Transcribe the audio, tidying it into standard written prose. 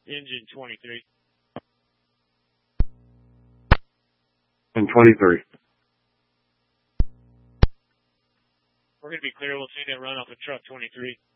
Engine 23. And 23. We're going to be clear. We'll see that run off of truck 23.